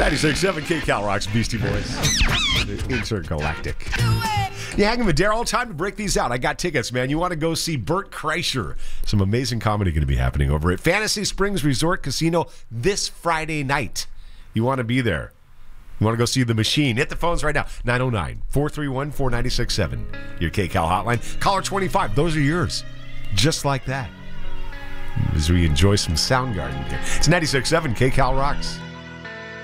96.7 KCal Rocks, Beastie Boys. Intergalactic. You hanging with Daryl? Time to break these out. I got tickets, man. You want to go see Bert Kreischer. Some amazing comedy going to be happening over at Fantasy Springs Resort Casino this Friday night. You want to be there. You want to go see The Machine? Hit the phones right now. 909-431-4967. Your KCal hotline. Caller 25. Those are yours. Just like that. As we enjoy some Soundgarden here. It's 96.7 KCal Rocks.